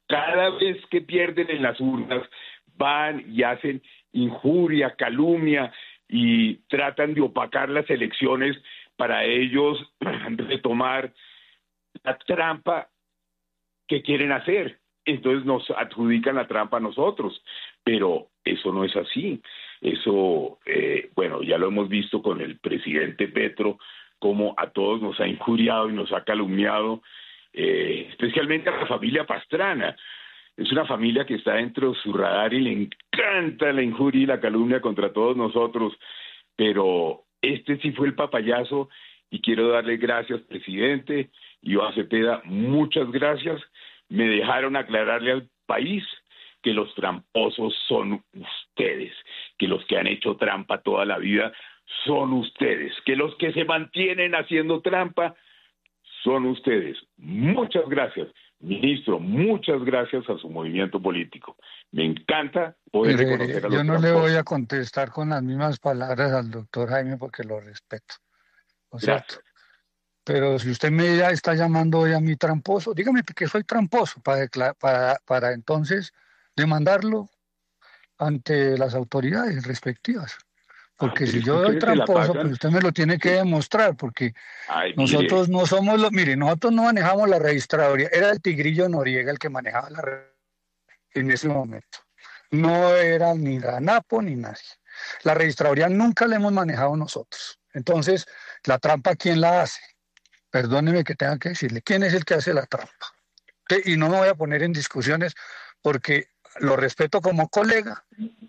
cada vez que pierden en las urnas, van y hacen injuria, calumnia y tratan de opacar las elecciones para ellos retomar la trampa que quieren hacer. Entonces nos adjudican la trampa a nosotros, pero eso no es así. Eso, bueno, ya lo hemos visto con el presidente Petro, como a todos nos ha injuriado y nos ha calumniado, especialmente a la familia Pastrana. Es una familia que está dentro de su radar y le encanta la injuria y la calumnia contra todos nosotros, pero este sí fue el papayazo y quiero darle gracias, presidente. Iván Cepeda, muchas gracias. Me dejaron aclararle al país que los tramposos son ustedes, que los que han hecho trampa toda la vida son ustedes, que los que se mantienen haciendo trampa son ustedes. Muchas gracias, ministro, muchas gracias a su movimiento político. Me encanta poder reconocer a los Yo no tramposos. le voy a contestar con las mismas palabras al doctor Jaime porque lo respeto, ¿no es cierto? Pero si usted me está llamando hoy a mí tramposo, dígame que soy tramposo para entonces demandarlo ante las autoridades respectivas. Porque si yo soy tramposo, pues usted me lo tiene que demostrar, porque nosotros no somos los... Mire, nosotros no manejamos la registraduría. Era el Tigrillo Noriega el que manejaba la en ese momento. No era ni la ANAPO ni nadie. La registraduría nunca la hemos manejado nosotros. Entonces, ¿la trampa quién la hace? Perdóneme que tenga que decirle, ¿quién es el que hace la trampa? Y no me voy a poner en discusiones porque lo respeto como colega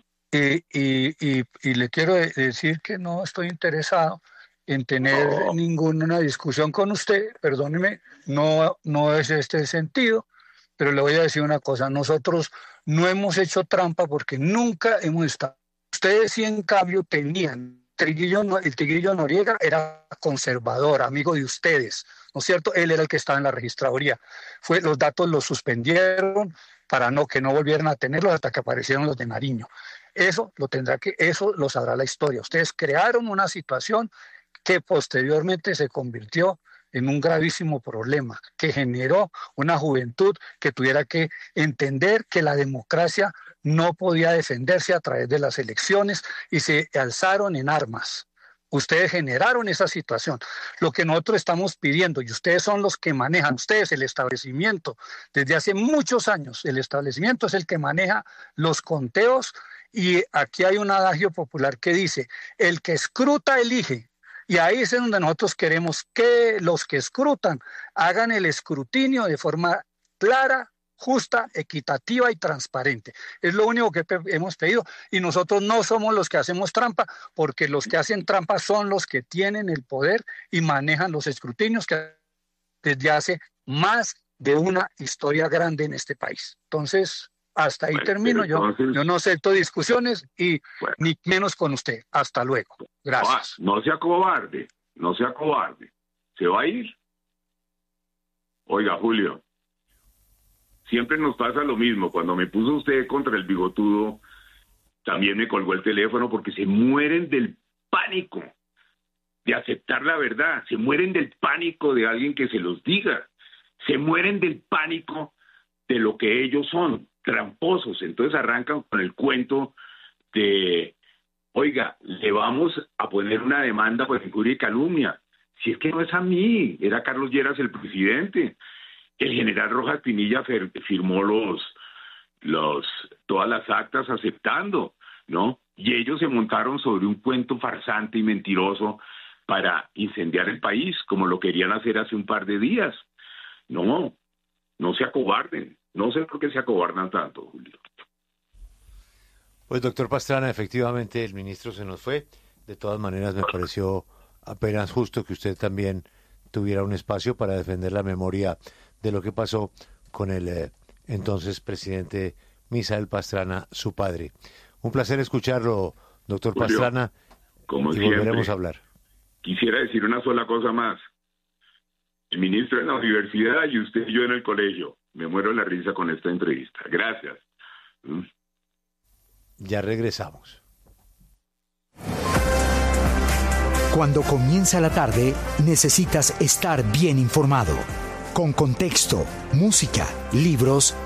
y le quiero decir que no estoy interesado en tener ninguna discusión con usted, perdóneme, no es este el sentido, pero le voy a decir una cosa, nosotros no hemos hecho trampa porque nunca hemos estado. Ustedes sí en cambio tenían. El Tigrillo Noriega era conservador, amigo de ustedes, ¿no es cierto? Él era el que estaba en la registraduría. Los datos los suspendieron para que no volvieran a tenerlos hasta que aparecieron los de Nariño. Eso lo sabrá la historia. Ustedes crearon una situación que posteriormente se convirtió en un gravísimo problema, que generó una juventud que tuviera que entender que la democracia no podía defenderse a través de las elecciones y se alzaron en armas. Ustedes generaron esa situación. Lo que nosotros estamos pidiendo, y ustedes son los que manejan, ustedes el establecimiento, desde hace muchos años, el establecimiento es el que maneja los conteos y aquí hay un adagio popular que dice, el que escruta elige. Y ahí es donde nosotros queremos que los que escrutan hagan el escrutinio de forma clara, justa, equitativa y transparente. Es lo único que hemos pedido y nosotros no somos los que hacemos trampa porque los que hacen trampa son los que tienen el poder y manejan los escrutinios que desde hace más de una historia grande en este país. Entonces, hasta ahí termino. Yo no acepto discusiones y ni menos con usted. Hasta luego. Gracias. No sea cobarde, no sea cobarde. ¿Se va a ir? Oiga, Julio, siempre nos pasa lo mismo. Cuando me puso usted contra el bigotudo, también me colgó el teléfono porque se mueren del pánico de aceptar la verdad. Se mueren del pánico de alguien que se los diga. Se mueren del pánico de lo que ellos son, tramposos. Entonces arrancan con el cuento de, oiga, le vamos a poner una demanda por injuria y calumnia. Si es que no es a mí, era Carlos Lleras el presidente. El general Rojas Pinilla firmó todas las actas aceptando, ¿no? Y ellos se montaron sobre un cuento farsante y mentiroso para incendiar el país, como lo querían hacer hace un par de días. No se acobarden. No sé por qué se acobardan tanto, Julio. Pues, doctor Pastrana, efectivamente el ministro se nos fue. De todas maneras, me pareció apenas justo que usted también tuviera un espacio para defender la memoria de lo que pasó con el entonces presidente Misael Pastrana, su padre. Un placer escucharlo, doctor Julio, Pastrana, como y siempre, volveremos a hablar. Quisiera decir una sola cosa más. El ministro en la universidad y usted y yo en el colegio. Me muero de la risa con esta entrevista. Gracias. Ya regresamos. Cuando comienza la tarde, necesitas estar bien informado. Con contexto, música, libros